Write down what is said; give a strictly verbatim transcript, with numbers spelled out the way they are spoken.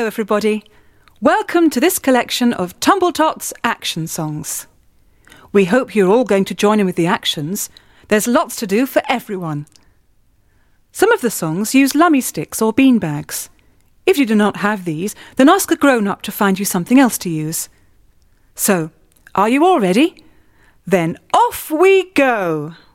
everybody. Welcome to this collection of Tumbletots action songs. We hope you're all going to join in with the actions. There's lots to do for everyone. Some of the songs use lummy sticks or bean bags. If you do not have these, then ask a grown-up to find you something else to use. So, are you all ready? Then off we go!